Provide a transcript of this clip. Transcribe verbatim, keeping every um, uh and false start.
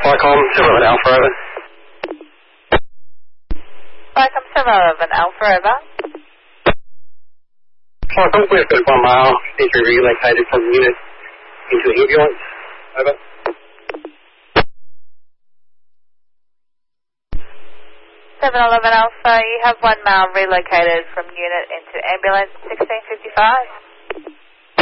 Vicom seven eleven Alpha, over. Vicom seven eleven Alpha, over. Vicom, we've got one male, needs to be relocated from the unit into an ambulance, over. seven eleven Alpha, you have one male relocated from unit into ambulance sixteen fifty-five.